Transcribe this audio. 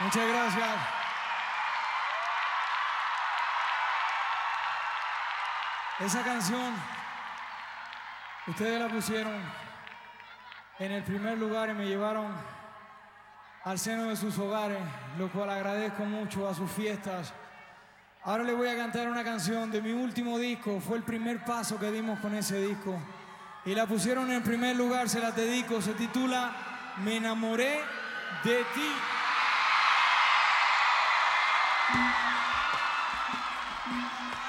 Muchas gracias. Esa canción, ustedes la pusieron en el primer lugar y me llevaron al seno de sus hogares, lo cual agradezco mucho, a sus fiestas. Ahora les voy a cantar una canción de mi último disco, fue el primer paso que dimos con ese disco. Y la pusieron en el primer lugar, se la dedico, se titula Me enamoré de ti.